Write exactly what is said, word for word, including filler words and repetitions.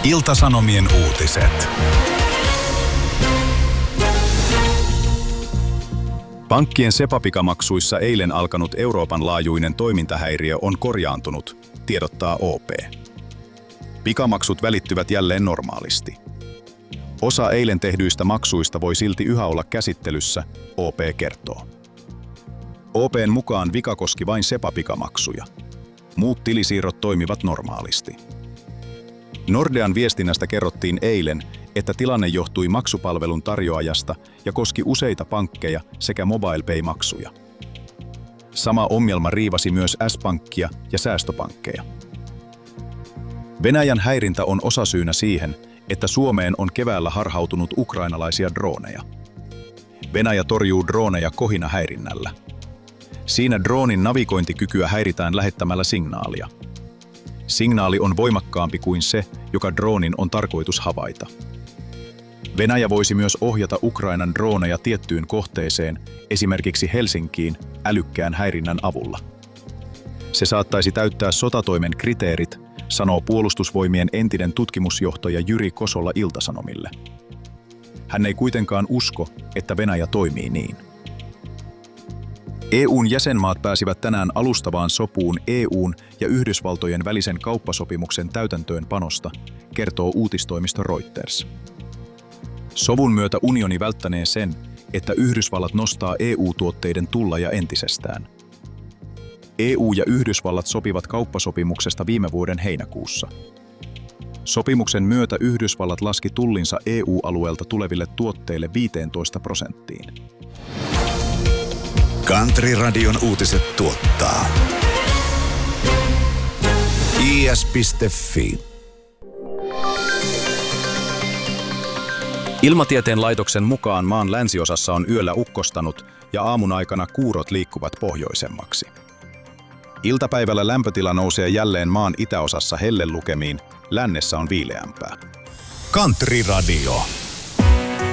Ilta-Sanomien uutiset. Pankkien SEPA-pikamaksuissa eilen alkanut Euroopan laajuinen toimintahäiriö on korjaantunut, tiedottaa O P. Pikamaksut välittyvät jälleen normaalisti. Osa eilen tehdyistä maksuista voi silti yhä olla käsittelyssä, O P kertoo. O P:n mukaan vika koski vain SEPA-pikamaksuja. Muut tilisiirrot toimivat normaalisti. Nordean viestinnästä kerrottiin eilen, että tilanne johtui maksupalvelun tarjoajasta ja koski useita pankkeja sekä MobilePay-maksuja. Sama ongelma riivasi myös S-pankkia ja säästöpankkeja. Venäjän häirintä on osasyynä siihen, että Suomeen on keväällä harhautunut ukrainalaisia drooneja. Venäjä torjuu drooneja kohinahäirinnällä. Siinä droonin navigointikykyä häiritään lähettämällä signaalia. Signaali on voimakkaampi kuin se, joka droonin on tarkoitus havaita. Venäjä voisi myös ohjata Ukrainan drooneja tiettyyn kohteeseen, esimerkiksi Helsinkiin, älykkään häirinnän avulla. Se saattaisi täyttää sotatoimen kriteerit, sanoo Puolustusvoimien entinen tutkimusjohtaja Jyri Kosola Ilta-Sanomille. Hän ei kuitenkaan usko, että Venäjä toimii niin. E U:n jäsenmaat pääsivät tänään alustavaan sopuun E U:n ja Yhdysvaltojen välisen kauppasopimuksen täytäntöönpanosta, kertoo uutistoimisto Reuters. Sovun myötä unioni välttänee sen, että Yhdysvallat nostaa E U-tuotteiden tulleja entisestään. E U ja Yhdysvallat sopivat kauppasopimuksesta viime vuoden heinäkuussa. Sopimuksen myötä Yhdysvallat laski tullinsa E U-alueelta tuleville tuotteille viisitoista prosenttiin. Country-radion uutiset tuottaa I S piste Fi. Ilmatieteen laitoksen mukaan maan länsiosassa on yöllä ukkostanut ja aamun aikana kuurot liikkuvat pohjoisemmaksi. Iltapäivällä lämpötila nousee jälleen maan itäosassa hellelukemiin, lännessä on viileämpää. Country-radio.